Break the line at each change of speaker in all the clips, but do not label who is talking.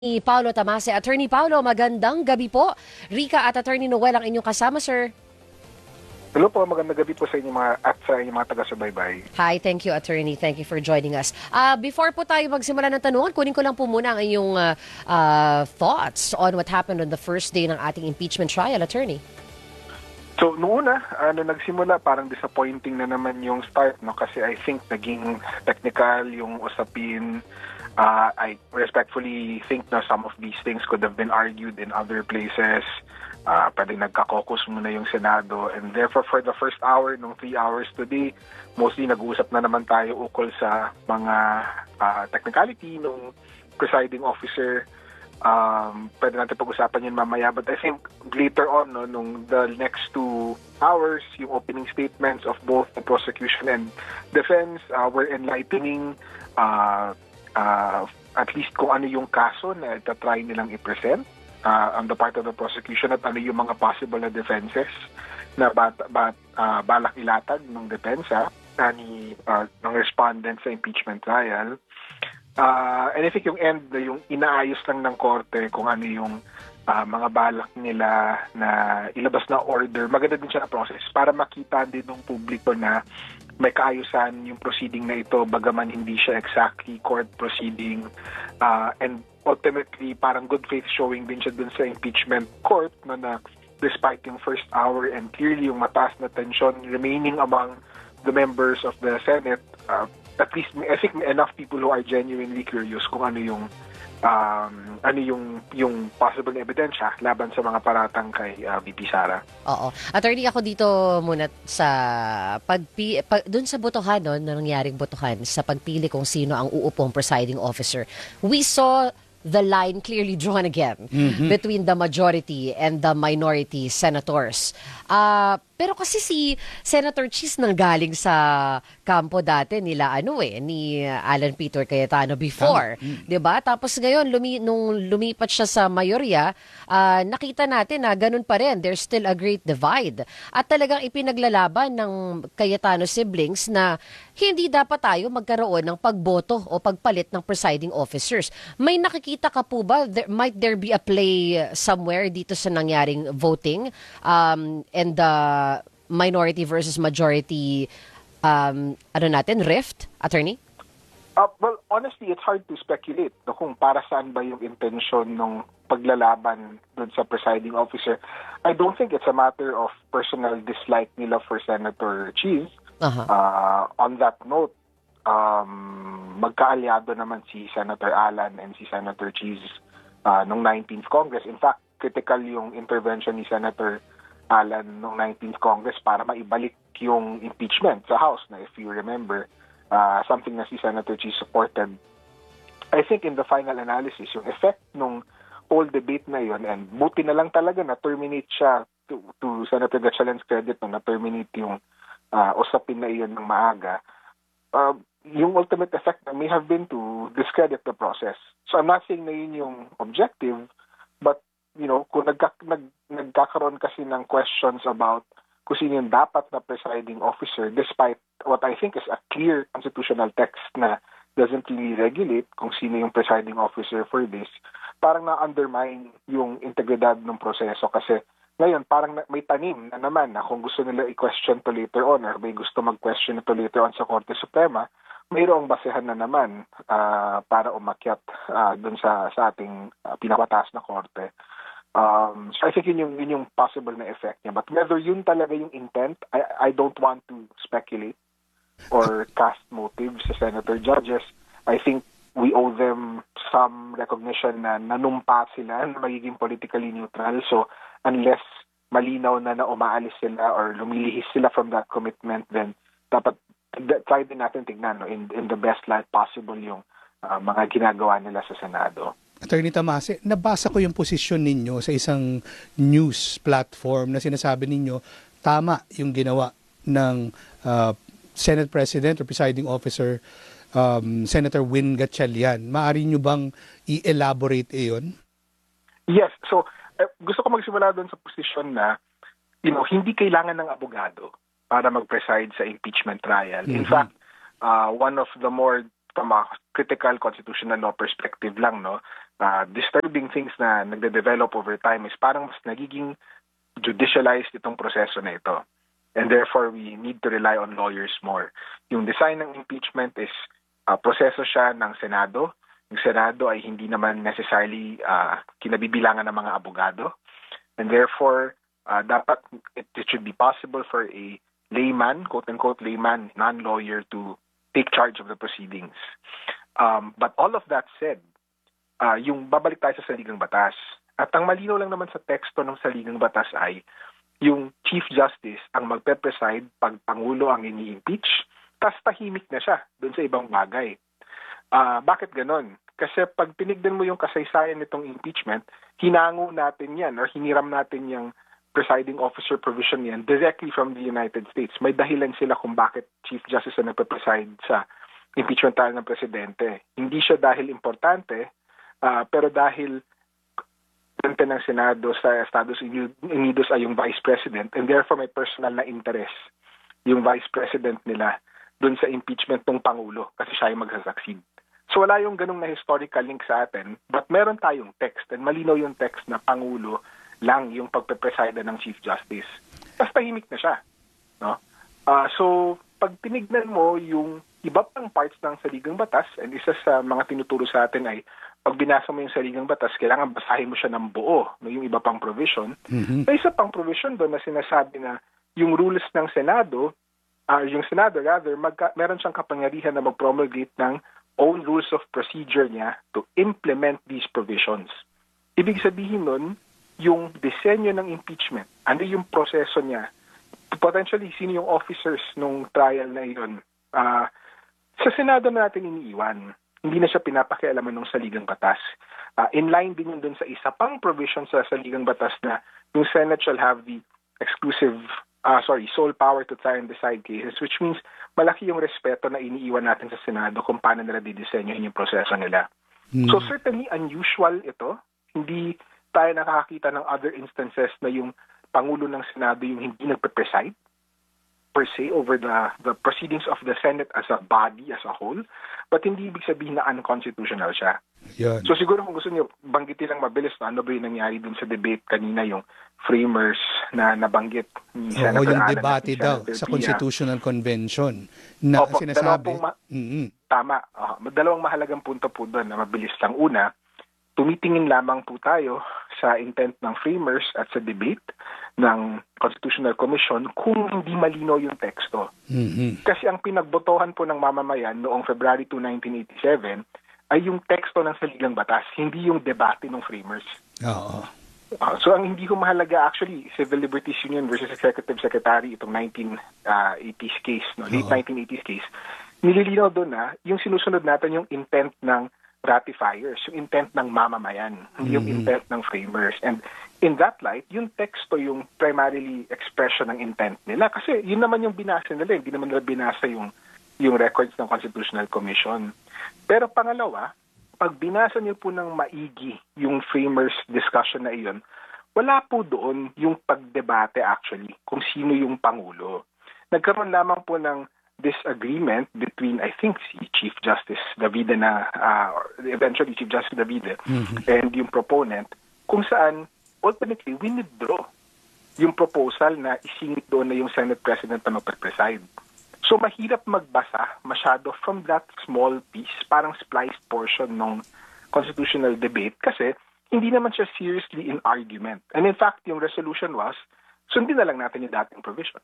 Paulo Tamase. Attorney Paulo, magandang gabi po. Rika at Attorney Noel ang inyong kasama, sir.
Hello po, magandang gabi po sa inyo sa inyong mga taga-subaybay.
Hi, thank you, Attorney. Thank you for joining us. Before po tayo magsimula ng tanungan, kunin ko lang po muna ang inyong thoughts on what happened on the first day ng ating impeachment trial, Attorney.
So, noong una, nagsimula, parang disappointing na naman yung start, no? Kasi I think naging technical yung usapin. I respectfully think na some of these things could have been argued in other places. Pwede nagka-caucus muna yung Senado. And therefore, for the first hour, nung 3 hours today, mostly nag-uusap na naman tayo ukol sa mga technicality ng presiding officer. Pwede natin pag-usapan yun mamaya. But I think later on, no, nung the next 2 hours, yung opening statements of both the prosecution and defense were enlightening. At least kung ano yung kaso na itatry nilang i-present on the part of the prosecution at ano yung mga possible na defenses na balak ilatag ng depensa ng respondent sa impeachment trial. And I think yung end, yung inaayos lang ng korte kung ano yung mga balak nila na ilabas na order. Maganda din siya na process para makita din ng publiko na may kaayusan yung proceeding na ito bagaman hindi siya exactly court proceeding, and ultimately parang good faith showing din siya dun sa impeachment court na despite yung first hour and clearly yung mataas na tension remaining among the members of the Senate, at least I think enough people who are genuinely curious kung ano yung possible na ebidensya laban sa mga paratang kay VP Sara.
Oo. Attorney, ako dito muna sa dun sa botohan, no, na nangyaring botohan sa pagpili kung sino ang uupong presiding officer. We saw the line clearly drawn again between the majority and the minority senators. Pero kasi si Senator Cheese nanggaling sa kampo dati nila ni Alan Peter Cayetano before, 'di ba? Tapos ngayon nung lumipat siya sa mayorya, nakita natin na ganun pa rin. There's still a great divide. At talagang ipinaglalaban ng Cayetano siblings na hindi dapat tayo magkaroon ng pagboto o pagpalit ng presiding officers. May nakikita ka po ba? Might there be a play somewhere dito sa nangyaring voting and the minority versus majority rift, Attorney?
Well, honestly, it's hard to speculate kung para saan ba yung intention ng paglalaban dun sa presiding officer. I don't think it's a matter of personal dislike nila for Senator Cheese. On that note, magkaalyado naman si Senator Alan and si Senator Cheese nung 19th Congress. In fact, critical yung intervention ni Senator Alan noong 19th Congress para maibalik yung impeachment sa House na, if you remember, something na si Senator Cheese supported. I think in the final analysis, yung effect nung whole debate na yun, and buti na lang talaga na terminate siya to Senator Gatchalen's credit na terminate yung usapin na iyon ng maaga. Yung ultimate effect na may have been to discredit the process. So I'm not saying na yun yung objective, but kung nagkakaroon kasi ng questions about kung sino yung dapat na presiding officer despite what I think is a clear constitutional text na doesn't really regulate kung sino yung presiding officer for this, parang na-undermine yung integridad ng proseso kasi ngayon parang may tanim na naman na kung gusto nila i-question to later on or may gusto mag-question to later on sa Korte Suprema, mayroong basehan na naman para umakyat dun sa ating pinakataas na korte. So I think yun yung possible na effect niya. But whether yun talaga yung intent, I don't want to speculate or cast motives sa senator judges. I think we owe them some recognition na nanumpa sila na magiging politically neutral. So unless malinaw na umaalis sila or lumilihis sila from that commitment, then dapat try din natin tignan in the best light possible yung mga ginagawa nila sa Senado.
Attorney Tamase, nabasa ko yung posisyon ninyo sa isang news platform na sinasabi ninyo tama yung ginawa ng Senate President or Presiding Officer Senator Win Gatchalian. Maaari nyo bang i-elaborate iyon?
Yes. So, gusto ko magsimula doon sa posisyon na hindi kailangan ng abogado para mag-preside sa impeachment trial. In fact, one of the more from a critical constitutional law perspective lang, no, disturbing things na nagde-develop over time is parang mas nagiging judicialized itong proseso na ito. And therefore, we need to rely on lawyers more. Yung design ng impeachment is proseso siya ng Senado. Yung Senado ay hindi naman necessarily kinabibilangan ng mga abogado. And therefore, dapat it should be possible for a layman, quote-unquote layman, non-lawyer to take charge of the proceedings. But all of that said, yung babalik tayo sa saligang batas. At ang malinaw lang naman sa teksto ng saligang batas ay yung Chief Justice ang magpe-preside pag Pangulo ang ini-impeach, tas tahimik na siya doon sa ibang bagay. Bakit ganon? Kasi pag tinignan mo yung kasaysayan nitong impeachment, hinango natin yan or hiniram natin yung presiding officer provision yan directly from the United States. May dahilan sila kung bakit Chief Justice ang nagpe-preside sa impeachment trial ng presidente. Hindi siya dahil importante, pero dahil presidente ng Senado sa Estados Unidos ay yung Vice President and therefore may personal na interest yung Vice President nila dun sa impeachment ng Pangulo kasi siya yung magsasucceed. So wala yung ganung na historical link sa atin but meron tayong text and malinaw yung text na Pangulo lang yung pagpe-preside ng Chief Justice. Tapos tahimik na siya. No? So pag tinignan mo yung iba pang parts ng saligang batas and isa sa mga tinuturo sa atin ay pag binasa mo yung saligang batas, kailangan basahin mo siya ng buo, no, yung iba pang provision. May isa pang provision doon na sinasabi na yung rules ng Senado, yung Senado rather, meron siyang kapangyarihan na mag-promulgate ng own rules of procedure niya to implement these provisions. Ibig sabihin nun, yung disenyo ng impeachment, ano yung proseso niya, potentially sino yung officers nung trial na yun, sa Senado natin iniiwan. Hindi na siya pinapakialaman ng saligang batas. In line din yun dun sa isa pang provision sa saligang batas na yung Senate shall have the sole power to try and decide cases, which means malaki yung respeto na iniiwan natin sa Senado kung paano nila didisenyohin yung proseso nila. So certainly unusual ito. Hindi tayo nakakakita ng other instances na yung Pangulo ng Senado yung hindi nagpe-preside per se over the proceedings of the Senate as a body, as a whole, but hindi ibig sabihin na unconstitutional siya.
Yan.
So siguro kung gusto niyo, banggitin lang mabilis na ano ba yung nangyari dun sa debate kanina, yung framers na nabanggit ni Senator
yung
Alan
debate daw
Senator
sa
Pia.
Constitutional Convention na
Opo,
sinasabi.
Tama. Dalawang mahalagang punto po doon na mabilis lang. Una, tumitingin lamang po tayo sa intent ng framers at sa debate ng Constitutional Commission kung hindi malinaw yung teksto. Kasi ang pinagbotohan po ng mamamayan noong February 2, 1987 ay yung teksto ng saligang batas, hindi yung debate ng framers.
Oo.
So ang hindi ko mahalaga actually, Civil Liberties Union versus Executive Secretary, itong 1980s case, no? Late 1980s case, nililinaw doon na yung sinusunod natin yung intent ng ratifiers, yung intent ng mamamayan, hindi yung intent ng framers. And in that light, yung teksto yung primarily expression ng intent nila. Kasi yun naman yung binasa nila, hindi naman nila binasa yung records ng Constitutional Commission. Pero pangalawa, pag binasa niyo po ng maigi yung framers discussion na iyon, wala po doon yung pagdebate actually kung sino yung Pangulo. Nagkaroon lamang po ng disagreement between, I think, si Chief Justice Davide eventually Chief Justice Davide and yung proponent, kung saan ultimately withdraw yung proposal na isingit doon na yung Senate President na magpe-preside. So mahirap magbasa masyado from that small piece, parang spliced portion ng constitutional debate kasi hindi naman siya seriously in argument. And in fact, yung resolution was, sundin na lang natin yung dating provision.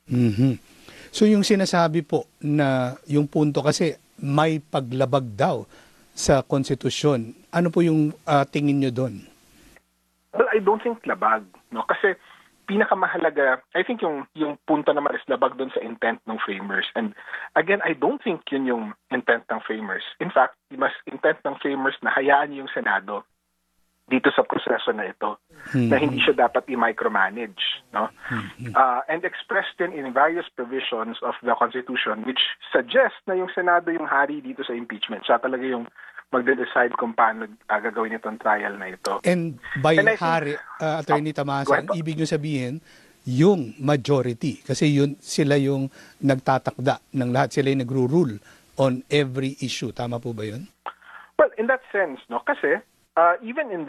So yung sinasabi po na yung punto kasi may paglabag daw sa konstitusyon, ano po yung tingin nyo doon?
Well, I don't think labag, no? Kasi pinakamahalaga, I think yung punto naman is labag doon sa intent ng framers. And again, I don't think yun yung intent ng framers. In fact, mas intent ng framers na hayaan yung Senado dito sa proseso na ito, na hindi siya dapat i-micromanage, no? And expressed din in various provisions of the Constitution which suggest na yung Senado yung hari dito sa impeachment. Siya talaga yung magde-decide kung paano gagawin itong trial na ito.
And by hari, Attorney Tamasa, ibig nyo sabihin, yung majority, kasi sila yung nagtatakda ng lahat, sila yung nagro-rule on every issue. Tama po ba yun?
Well, in that sense, no, kasi even in